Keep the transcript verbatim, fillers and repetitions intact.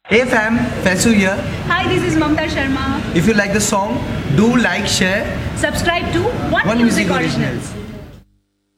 Hey fam, Faisu here. Hi, this is Mamta Sharma. If you like the song, do like, share Subscribe to One, One Music, Music Originals. Originals.